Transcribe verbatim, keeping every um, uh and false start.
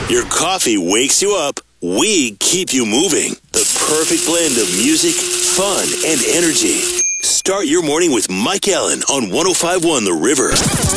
Your coffee wakes you up. We keep you moving. The perfect blend of music, fun, and energy. Start your morning with Mike Allen on one oh five point one The River.